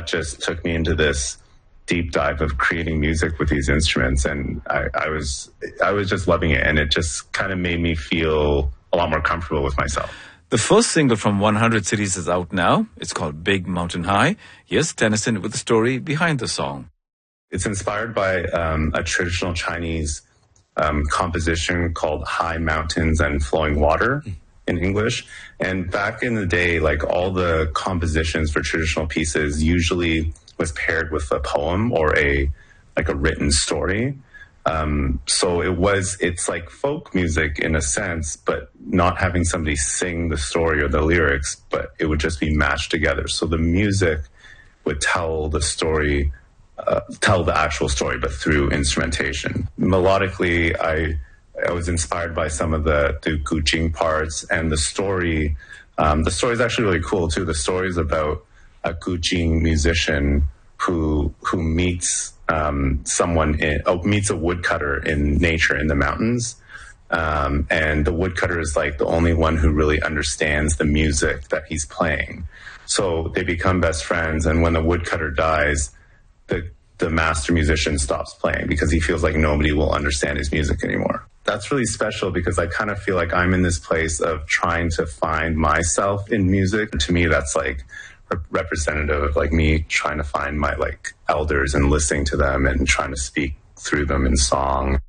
that just took me into this deep dive of creating music with these instruments, and I was just loving it, and it just kind of made me feel a lot more comfortable with myself. The first single from 100 Cities is out now. It's called Big Mountain High. Here's Tennyson with the story behind the song. It's inspired by a traditional Chinese composition called High Mountains and Flowing Water in English. And back in the day, like all the compositions for traditional pieces usually was paired with a poem or a written story. So it's like folk music in a sense, but not having somebody sing the story or the lyrics, but it would just be matched together. So the music would tell the story, tell the actual story, but through instrumentation. Melodically, I was inspired by some of the Gujing parts, and the story is actually really cool too. The story is about a Gujing musician who meets meets a woodcutter in nature in the mountains, and the woodcutter is like the only one who really understands the music that he's playing. So they become best friends, and when the woodcutter dies, the master musician stops playing because he feels like nobody will understand his music anymore. That's really special because I kind of feel like I'm in this place of trying to find myself in music. To me, that's like representative of like me trying to find my like elders and listening to them and trying to speak through them in song.